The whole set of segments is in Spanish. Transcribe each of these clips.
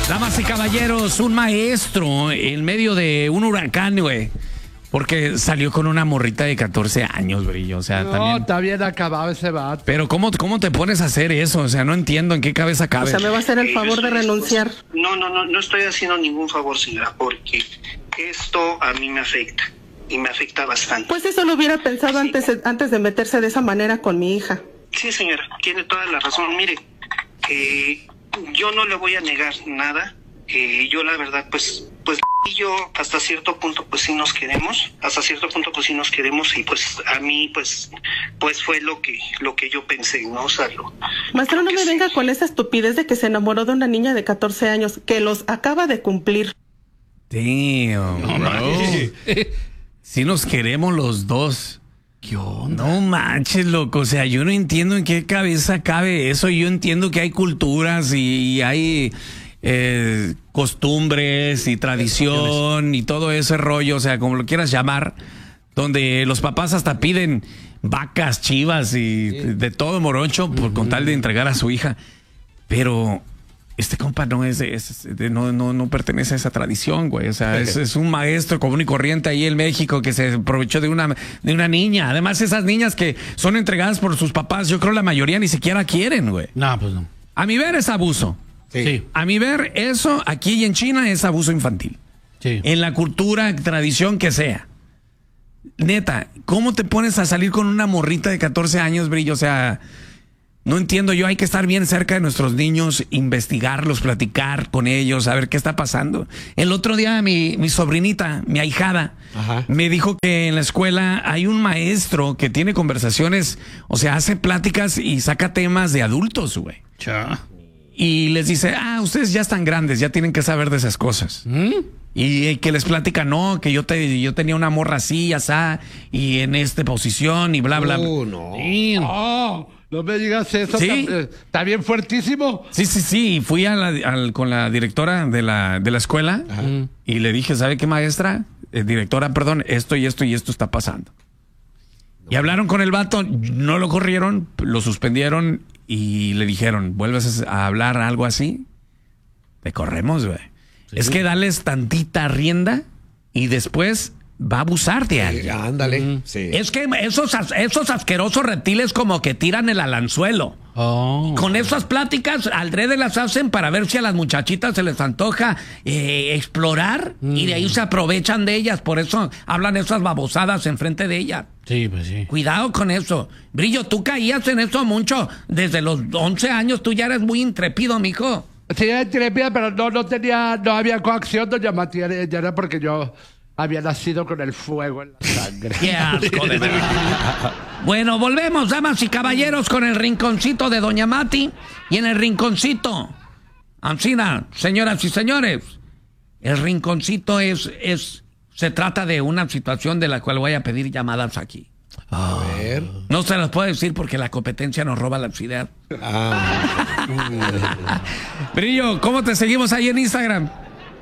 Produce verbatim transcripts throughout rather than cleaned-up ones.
Damas y caballeros, un maestro en medio de un huracán, güey. Porque salió con una morrita de catorce años, Brillo. O sea, no, también. está bien acabado ese vato. Pero ¿cómo, ¿cómo te pones a hacer eso? O sea, no entiendo en qué cabeza cabe. O sea, me va a hacer el favor de renunciar. No, no, no, no estoy haciendo ningún favor, señora, porque esto a mí me afecta. Y me afecta bastante. Pues eso lo hubiera pensado antes, antes de meterse de esa manera con mi hija. Sí, señora, tiene toda la razón. Mire, eh, yo no le voy a negar nada. Eh, yo la verdad, pues, pues y yo hasta cierto punto, pues sí nos queremos. Hasta cierto punto, pues sí nos queremos. Y pues a mí, pues, pues fue lo que, lo que yo pensé, ¿no? O sea, lo, Maestro, no me sí. venga con esa estupidez de que se enamoró de una niña de catorce años, que los acaba de cumplir. Damn, no, no. Sí nos queremos los dos. ¿Qué onda? No manches, loco. O sea, yo no entiendo en qué cabeza cabe eso. Yo entiendo que hay culturas y, y hay eh, costumbres y tradición y todo ese rollo, o sea, como lo quieras llamar, donde los papás hasta piden vacas, chivas y sí. de todo morocho por, uh-huh. con tal de entregar a su hija. Pero este compa no es, de, es de, no, no, no pertenece a esa tradición, güey. O sea, es, es un maestro común y corriente ahí en México que se aprovechó de una, de una niña. Además, esas niñas que son entregadas por sus papás, yo creo la mayoría ni siquiera quieren, güey. No, pues no. A mi ver es abuso. Sí. sí. A mi ver, eso aquí y en China es abuso infantil. Sí. En la cultura, tradición que sea. Neta, ¿cómo te pones a salir con una morrita de catorce años, Brillo? O sea, no entiendo yo, hay que estar bien cerca de nuestros niños, investigarlos, platicar con ellos, saber qué está pasando. El otro día mi, mi sobrinita, mi ahijada, Ajá. me dijo que en la escuela hay un maestro que tiene conversaciones, o sea, hace pláticas y saca temas de adultos, güey. Cha. Y les dice, ah, ustedes ya están grandes, ya tienen que saber de esas cosas. ¿Mm? Y, y que les platica, no, que yo te, yo tenía una morra así, asá, y en esta posición, y bla, bla, bla. Uh, no. Sí. Oh, no me digas eso. ¿Sí? Está, está bien fuertísimo. Sí, sí, sí. Fui a la, al, con la directora de la, de la escuela Ajá. y le dije, ¿sabe qué, maestra? Eh, directora, perdón, esto y esto y esto está pasando. No. Y hablaron con el vato, no lo corrieron, lo suspendieron y le dijeron, ¿vuelves a hablar algo así? Te corremos, güey. Sí. Es que dales tantita rienda y después va a abusar de alguien. Sí, ándale. Mm. Sí. Es que esos, esos asquerosos reptiles como que tiran el alanzuelo. Oh. Con esas pláticas, alrededor las hacen para ver si a las muchachitas se les antoja eh, explorar mm. y de ahí se aprovechan de ellas. Por eso hablan esas babosadas enfrente de ellas. Sí, pues sí. Cuidado con eso. Brillo, tú caías en eso mucho. Desde los once años tú ya eres muy intrépido, mijo. Sí, intrépida, pero no, no tenía, no había coacción, doña Matías, ya era porque yo había nacido con el fuego en la sangre. ¡Qué asco de verdad! Bueno, volvemos, damas y caballeros, con el rinconcito de doña Mati. Y en el rinconcito, Ancina, señoras y señores, el rinconcito es, es, se trata de una situación de la cual voy a pedir llamadas aquí. A ver. No se las puedo decir porque la competencia nos roba las ideas. Ah. Brillo, ¿cómo te seguimos ahí en Instagram?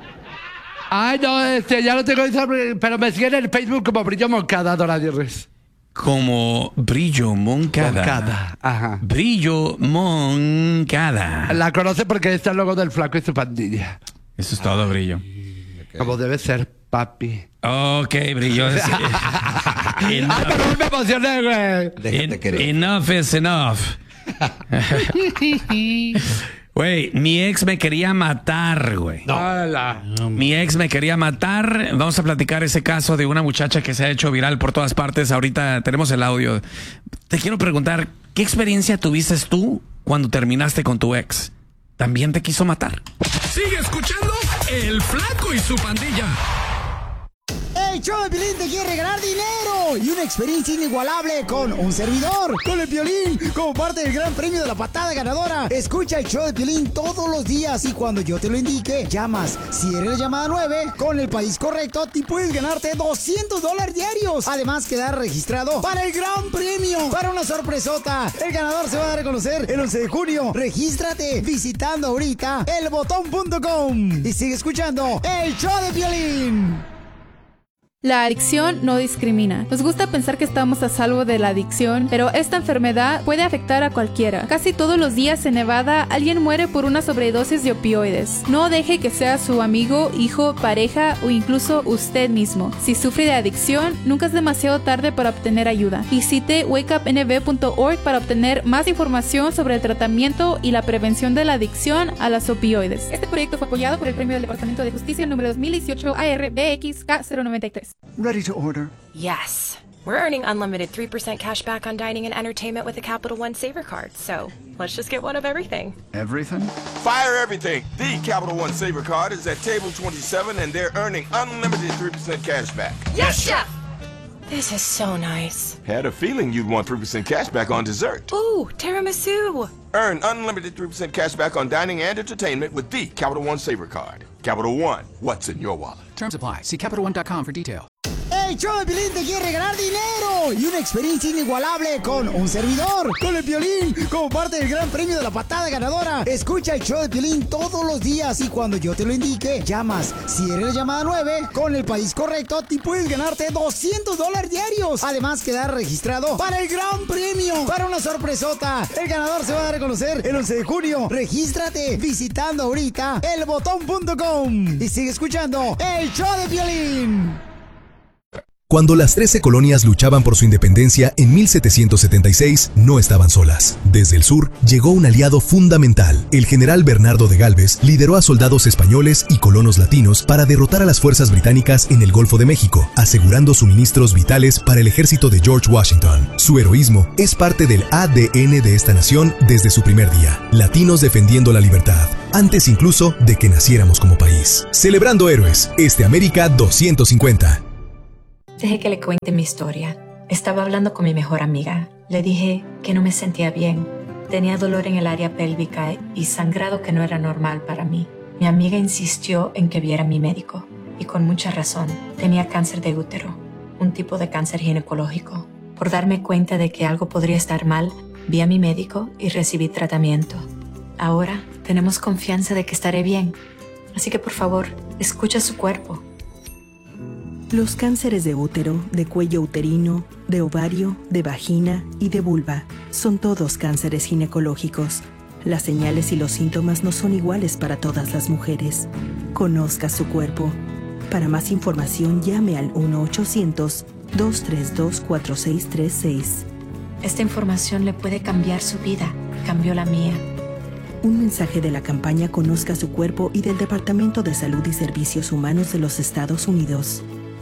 Ay, no, este, ya no tengo Instagram, pero me siguen en el Facebook como Brillo Moncada, Dora Díaz. Como Brillo Moncada. Moncada, ajá. Brillo Moncada. La conoce porque está el logo del Flaco y su pandilla. Eso es todo, Brillo. Okay. Como debe ser, papi. Ok, Brillo. Ay, pero me emocioné, güey. Déjate querer. Enough is enough. Güey, mi ex me quería matar, güey. No. Mi ex me quería matar. Vamos a platicar ese caso de una muchacha que se ha hecho viral por todas partes. Ahorita tenemos el audio. Te quiero preguntar, ¿qué experiencia tuviste tú cuando terminaste con tu ex? ¿También te quiso matar? Sigue escuchando El Flaco y su pandilla. El show de Piolín te quiere regalar dinero y una experiencia inigualable con un servidor, con el Piolín, como parte del gran premio de la patada ganadora. Escucha el show de Piolín todos los días y cuando yo te lo indique, llamas. Si eres la llamada nueve, con el país correcto, te puedes ganarte doscientos dólares diarios. Además, quedar registrado para el gran premio, para una sorpresota. El ganador se va a dar a conocer el once de junio. Regístrate visitando ahorita el botón punto com y sigue escuchando el show de Piolín. La adicción no discrimina. Nos gusta pensar que estamos a salvo de la adicción, pero esta enfermedad puede afectar a cualquiera. Casi todos los días en Nevada alguien muere por una sobredosis de opioides. No deje que sea su amigo, hijo, pareja o incluso usted mismo. Si sufre de adicción, nunca es demasiado tarde para obtener ayuda. Visite wake up n v punto org para obtener más información sobre el tratamiento y la prevención de la adicción a las opioides. Este proyecto fue apoyado por el Premio del Departamento de Justicia número dos mil dieciocho A R B X K cero noventa y tres. Ready to order? Yes. We're earning unlimited three percent cash back on dining and entertainment with a Capital One Saver card. So let's just get one of everything. Everything? Fire everything. The Capital One Saver card is at table twenty-seven and they're earning unlimited three percent cash back. Yes, Chef! This is so nice. Had a feeling you'd want three percent cash back on dessert. Ooh, tiramisu. Earn unlimited three percent cash back on dining and entertainment with the Capital One Saver card. Capital One, what's in your wallet? Terms apply. See Capital One dot com for details. El show de Piolín te quiere regalar dinero y una experiencia inigualable con un servidor, con el Piolín, como parte del gran premio de la patada ganadora. Escucha el show de Piolín todos los días y cuando yo te lo indique, llamas. Si eres la llamada nueve, con el país correcto, te puedes ganarte doscientos dólares diarios. Además, quedar registrado para el gran premio, para una sorpresota. El ganador se va a dar a conocer el once de junio. Regístrate visitando ahorita el botón punto com y sigue escuchando el show de Piolín. Cuando las trece colonias luchaban por su independencia en mil setecientos setenta y seis, no estaban solas. Desde el sur llegó un aliado fundamental. El general Bernardo de Gálvez lideró a soldados españoles y colonos latinos para derrotar a las fuerzas británicas en el Golfo de México, asegurando suministros vitales para el ejército de George Washington. Su heroísmo es parte del A D N de esta nación desde su primer día. Latinos defendiendo la libertad, antes incluso de que naciéramos como país. Celebrando héroes, este América doscientos cincuenta. Deje que le cuente mi historia. Estaba hablando con mi mejor amiga. Le dije que no me sentía bien. Tenía dolor en el área pélvica y sangrado que no era normal para mí. Mi amiga insistió en que viera a mi médico. Y con mucha razón. Tenía cáncer de útero, un tipo de cáncer ginecológico. Por darme cuenta de que algo podría estar mal, vi a mi médico y recibí tratamiento. Ahora tenemos confianza de que estaré bien. Así que por favor, escucha su cuerpo. Los cánceres de útero, de cuello uterino, de ovario, de vagina y de vulva son todos cánceres ginecológicos. Las señales y los síntomas no son iguales para todas las mujeres. Conozca su cuerpo. Para más información llame al uno ochocientos, dos tres dos, cuatro seis tres seis. Esta información le puede cambiar su vida. Cambió la mía. Un mensaje de la campaña Conozca su cuerpo y del Departamento de Salud y Servicios Humanos de los Estados Unidos.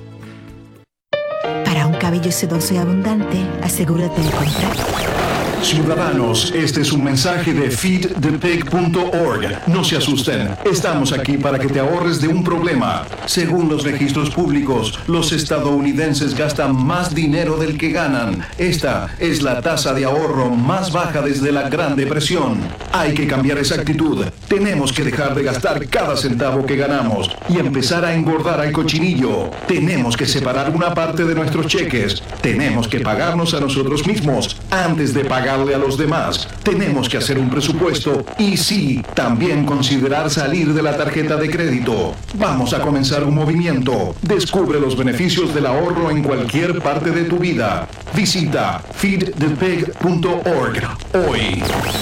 Para un cabello sedoso y abundante, asegúrate de comprar. Ciudadanos, este es un mensaje de feed the pig punto org. No se asusten, estamos aquí para que te ahorres de un problema. Según los registros públicos, los estadounidenses gastan más dinero del que ganan. Esta es la tasa de ahorro más baja desde la Gran Depresión. Hay que cambiar esa actitud. Tenemos que dejar de gastar cada centavo que ganamos y empezar a engordar al cochinillo. Tenemos que separar una parte de nuestros cheques. Tenemos que pagarnos a nosotros mismos antes de pagarle a los demás. Tenemos que hacer un presupuesto y sí, también considerar salir de la tarjeta de crédito. Vamos a comenzar un movimiento. Descubre los beneficios del ahorro en cualquier parte de tu vida. Visita feed the pig punto org hoy.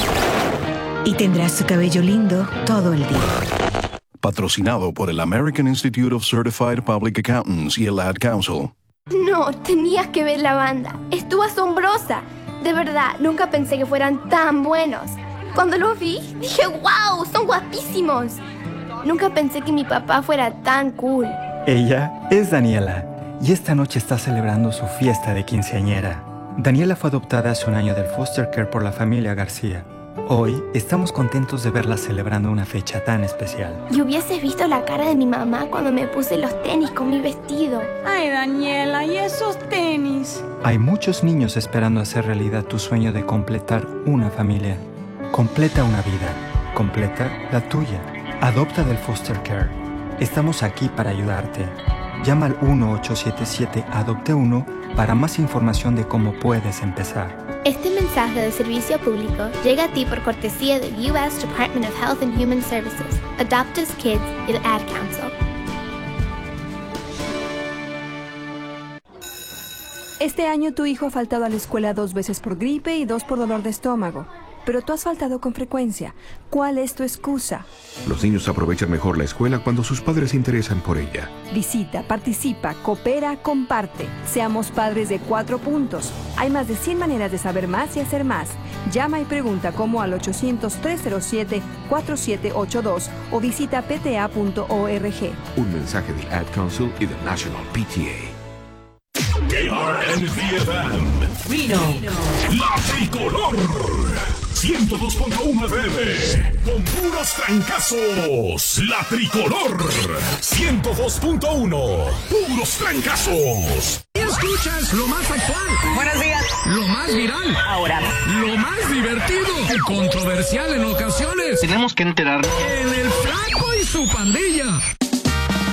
Y tendrás su cabello lindo todo el día. Patrocinado por el American Institute of Certified Public Accountants y el Ad Council. No, tenías que ver la banda. Estuvo asombrosa. De verdad, nunca pensé que fueran tan buenos. Cuando los vi, dije, wow, son guapísimos. Nunca pensé que mi papá fuera tan cool. Ella es Daniela y esta noche está celebrando su fiesta de quinceañera. Daniela fue adoptada hace un año del foster care por la familia García. Hoy estamos contentos de verla celebrando una fecha tan especial. Y hubieses visto la cara de mi mamá cuando me puse los tenis con mi vestido. Ay, Daniela, ¿y esos tenis? Hay muchos niños esperando hacer realidad tu sueño de completar una familia. Completa una vida. Completa la tuya. Adopta del foster care. Estamos aquí para ayudarte. Llama al uno ocho siete siete, adopte uno para más información de cómo puedes empezar. Este mensaje de servicio público llega a ti por cortesía del U S Department of Health and Human Services, Adopt Us Kids y el Ad Council. Este año tu hijo ha faltado a la escuela dos veces por gripe y dos por dolor de estómago. Pero tú has faltado con frecuencia. ¿Cuál es tu excusa? Los niños aprovechan mejor la escuela cuando sus padres se interesan por ella. Visita, participa, coopera, comparte. Seamos padres de cuatro puntos. Hay más de cien maneras de saber más y hacer más. Llama y pregunta cómo al ochocientos, tres cero siete, cuatro siete ocho dos o visita p t a punto org. Un mensaje del Ad Council y del National P T A. K R N V F M Reno, La Tricolor ciento dos punto uno F M con puros trancazos. La Tricolor ciento dos punto uno, puros trancazos. Y escuchas lo más actual. Buenos días. Lo más viral. Ahora. Lo más divertido y controversial en ocasiones. Tenemos que enterarnos. En el Flaco y su pandilla.